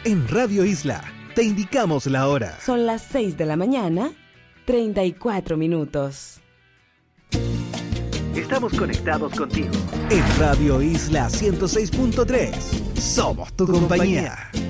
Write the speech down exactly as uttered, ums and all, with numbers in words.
En Radio Isla te indicamos la hora. Son las seis de la mañana, treinta y cuatro minutos. Estamos conectados contigo. En Radio Isla ciento seis punto tres. Somos tu compañía.